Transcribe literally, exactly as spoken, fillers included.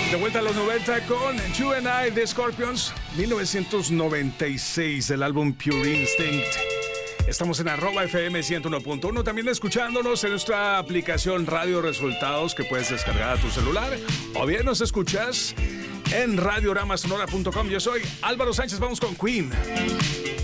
De vuelta a los noventa con You and I de Scorpions, mil novecientos noventa y seis, del álbum Pure Instinct. Estamos en arroba F M ciento uno punto uno, también escuchándonos en nuestra aplicación Radio Resultados que puedes descargar a tu celular, o bien nos escuchas en radiorama sonora punto com. Yo soy Álvaro Sánchez, vamos con Queen.